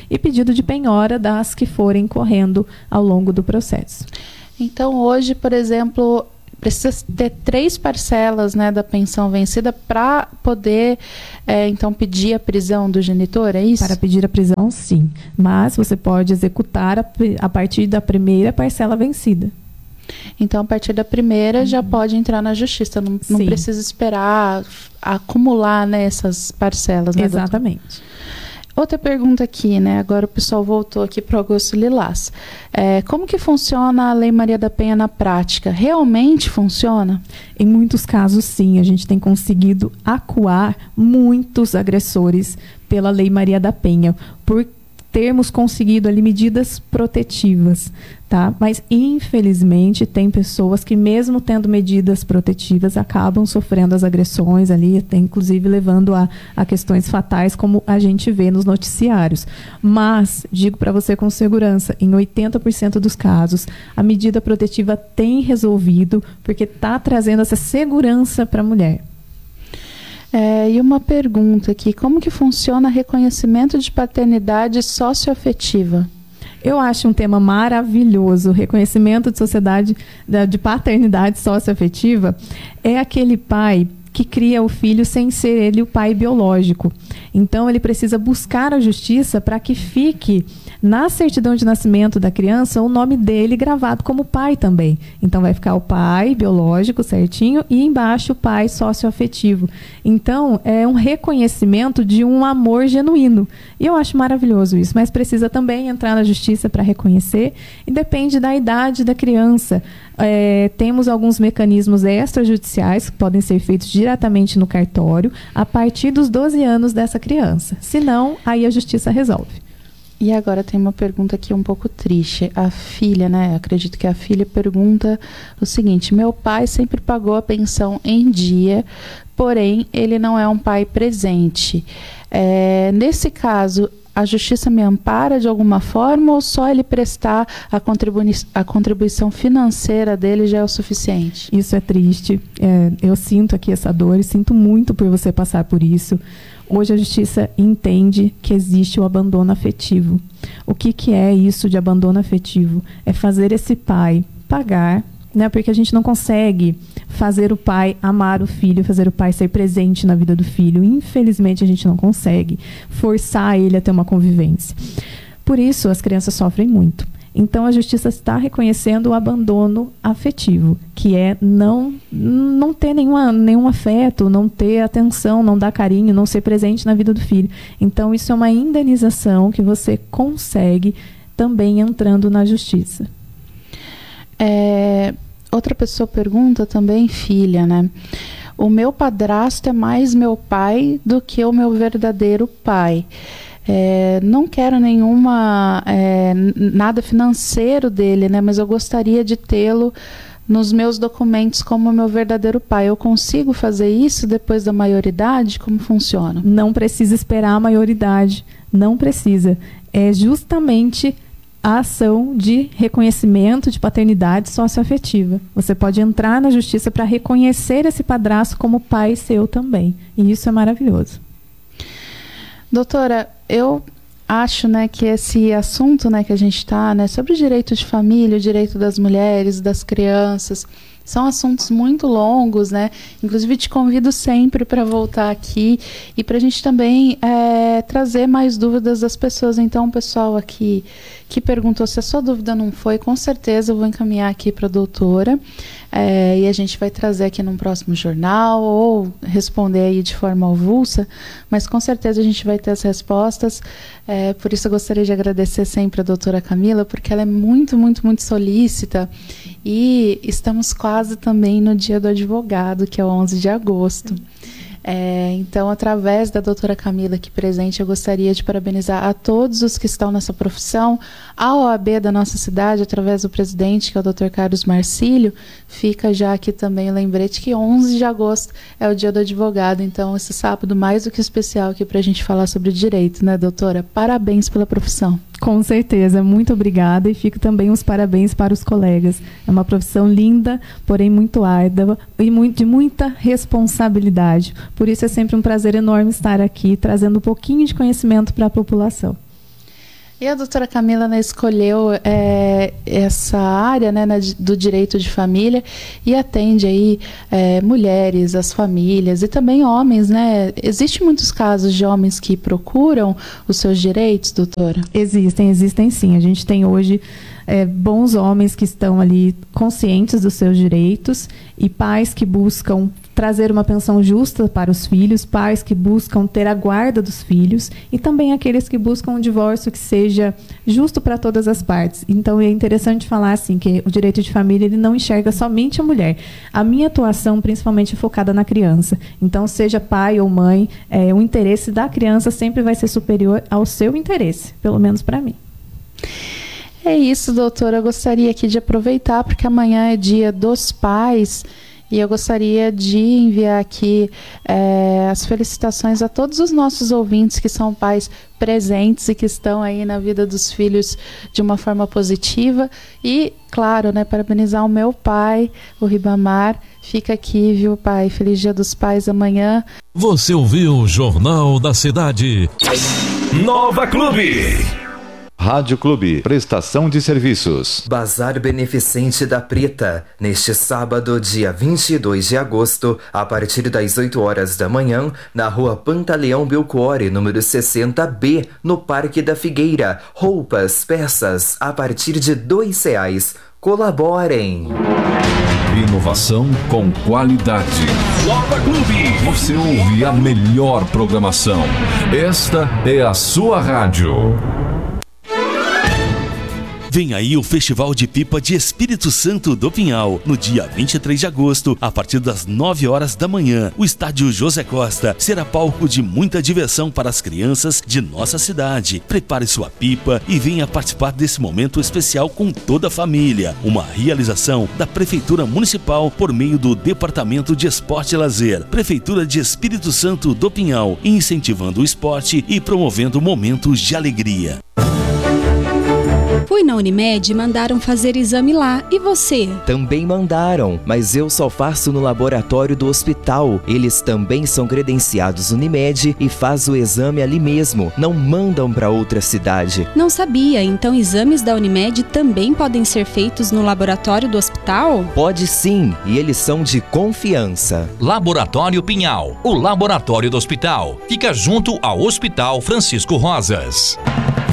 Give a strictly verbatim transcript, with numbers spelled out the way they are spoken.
e pedido de penhora das que forem correndo ao longo do processo. Então, hoje, por exemplo, precisa ter três parcelas, né, da pensão vencida para poder, é, então, pedir a prisão do genitor, é isso? Para pedir a prisão, sim. Mas você pode executar a, a partir da primeira parcela vencida. Então, a partir da primeira, uhum. já pode entrar na justiça. Não, não precisa esperar acumular, né, essas parcelas, né, Exatamente. Doutor? Outra pergunta aqui, né? Agora o pessoal voltou aqui para o Augusto Lilás. É, como que funciona a Lei Maria da Penha na prática? Realmente funciona? Em muitos casos, sim. A gente tem conseguido acuar muitos agressores pela Lei Maria da Penha, por termos conseguido ali medidas protetivas, tá? Mas, infelizmente, tem pessoas que, mesmo tendo medidas protetivas, acabam sofrendo as agressões ali, até, inclusive levando a, a questões fatais, como a gente vê nos noticiários. Mas, digo para você com segurança, em oitenta por cento dos casos, a medida protetiva tem resolvido, porque está trazendo essa segurança para a mulher. É, e uma pergunta aqui, como que funciona reconhecimento de paternidade socioafetiva? Eu acho um tema maravilhoso. O reconhecimento de sociedade, de paternidade socioafetiva é aquele pai que cria o filho sem ser ele o pai biológico. Então, ele precisa buscar a justiça para que fique na certidão de nascimento da criança o nome dele gravado como pai também. Então, vai ficar o pai biológico certinho e embaixo o pai socioafetivo. Então, é um reconhecimento de um amor genuíno. E eu acho maravilhoso isso, mas precisa também entrar na justiça para reconhecer e depende da idade da criança. É, temos alguns mecanismos extrajudiciais que podem ser feitos diretamente no cartório a partir dos doze anos dessa criança. Se não, aí a justiça resolve. E agora tem uma pergunta aqui um pouco triste. A filha, né? Acredito que a filha pergunta o seguinte: meu pai sempre pagou a pensão em dia, porém ele não é um pai presente. É, nesse caso, a justiça me ampara de alguma forma ou só ele prestar a, contribui a contribuição financeira dele já é o suficiente? Isso é triste. É, eu sinto aqui essa dor e sinto muito por você passar por isso. Hoje a justiça entende que existe o abandono afetivo. O que, que é isso de abandono afetivo? É fazer esse pai pagar, né? Porque a gente não consegue fazer o pai amar o filho, fazer o pai ser presente na vida do filho. Infelizmente, a gente não consegue forçar ele a ter uma convivência. Por isso, as crianças sofrem muito. Então, a justiça está reconhecendo o abandono afetivo, que é não, não ter nenhuma, nenhum afeto, não ter atenção, não dar carinho, não ser presente na vida do filho. Então, isso é uma indenização que você consegue também entrando na justiça. É, outra pessoa pergunta também, filha, né? O meu padrasto é mais meu pai do que o meu verdadeiro pai. É, não quero nenhuma é, nada financeiro dele, né? Mas eu gostaria de tê-lo nos meus documentos como meu verdadeiro pai. Eu consigo fazer isso depois da maioridade? Como funciona? Não precisa esperar a maioridade, não precisa. É justamente a ação de reconhecimento de paternidade socioafetiva. Você pode entrar na justiça para reconhecer esse padrasto como pai seu também. E isso é maravilhoso. Doutora, eu acho, né, que esse assunto, né, que a gente está, né, sobre o direito de família, o direito das mulheres, das crianças, são assuntos muito longos, né? Inclusive te convido sempre para voltar aqui e para a gente também é, trazer mais dúvidas das pessoas. Então, o pessoal aqui que perguntou se a sua dúvida não foi, com certeza eu vou encaminhar aqui para a doutora é, e a gente vai trazer aqui num próximo jornal ou responder aí de forma avulsa, mas com certeza a gente vai ter as respostas. É, por isso eu gostaria de agradecer sempre a doutora Camila, porque ela é muito, muito, muito solícita e estamos quase também no dia do advogado, que é o onze de agosto. É, então, através da doutora Camila aqui presente, eu gostaria de parabenizar a todos os que estão nessa profissão, a O A B da nossa cidade, através do presidente, que é o doutor Carlos Marcílio. Fica já aqui também o lembrete que onze de agosto é o dia do advogado, então esse sábado mais do que especial aqui para a gente falar sobre direito, né, doutora? Parabéns pela profissão. Com certeza, muito obrigada e fico também os parabéns para os colegas. É uma profissão linda, porém muito árdua e muito, de muita responsabilidade. Por isso é sempre um prazer enorme estar aqui, trazendo um pouquinho de conhecimento para a população. E a doutora Camila, né, escolheu é, essa área, né, na, do direito de família e atende aí é, mulheres, as famílias e também homens, né? Existem muitos casos de homens que procuram os seus direitos, doutora? Existem, existem sim. A gente tem hoje é, bons homens que estão ali conscientes dos seus direitos e pais que buscam trazer uma pensão justa para os filhos, pais que buscam ter a guarda dos filhos e também aqueles que buscam um divórcio que seja justo para todas as partes. Então é interessante falar assim que o direito de família ele não enxerga somente a mulher. A minha atuação principalmente é focada na criança. Então seja pai ou mãe, é, o interesse da criança sempre vai ser superior ao seu interesse, pelo menos para mim. É isso, doutora. Eu gostaria aqui de aproveitar porque amanhã é dia dos pais. E eu gostaria de enviar aqui é, as felicitações a todos os nossos ouvintes que são pais presentes e que estão aí na vida dos filhos de uma forma positiva. E, claro, né, parabenizar o meu pai, o Ribamar. Fica aqui, viu, pai? Feliz Dia dos Pais amanhã. Você ouviu o Jornal da Cidade. Nova Clube. Rádio Clube, prestação de serviços. Bazar Beneficente da Preta, neste sábado, dia vinte e dois de agosto, a partir das oito horas da manhã, na rua Pantaleão Belcuore, número sessenta B, no Parque da Figueira. Roupas, peças, a partir de dois reais. Colaborem! Inovação com qualidade. Nova Clube. Você ouve a melhor programação. Esta é a sua rádio. Vem aí o Festival de Pipa de Espírito Santo do Pinhal, no dia vinte e três de agosto, a partir das nove horas da manhã. O estádio José Costa será palco de muita diversão para as crianças de nossa cidade. Prepare sua pipa e venha participar desse momento especial com toda a família. Uma realização da Prefeitura Municipal por meio do Departamento de Esporte e Lazer, Prefeitura de Espírito Santo do Pinhal, incentivando o esporte e promovendo momentos de alegria. Fui na Unimed e mandaram fazer exame lá. E você? Também mandaram, mas eu só faço no laboratório do hospital. Eles também são credenciados Unimed e faz o exame ali mesmo. Não mandam para outra cidade. Não sabia, então exames da Unimed também podem ser feitos no laboratório do hospital? Pode sim, e eles são de confiança. Laboratório Pinhal, o laboratório do hospital. Fica junto ao Hospital Francisco Rosas.